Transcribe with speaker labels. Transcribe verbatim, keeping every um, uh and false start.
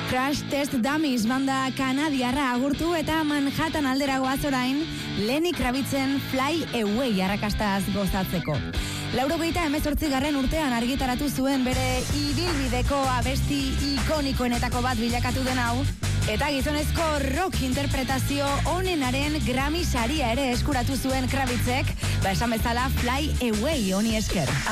Speaker 1: Crash Test Dummies banda kanadiarra agurtu eta Manhattan aldera goaz orain Lenny Kravitzen Fly Away arrakastaz gozatzeko. Laurogeita hemezortzi garren urtean argitaratu zuen bere ibilbideko abesti ikonikoenetako bat bilakatu den hau, eta gizonezko rock interpretazio onenaren Grammy saria ere eskuratu zuen Kravitzek, ba esan bezala Fly Away honi esker.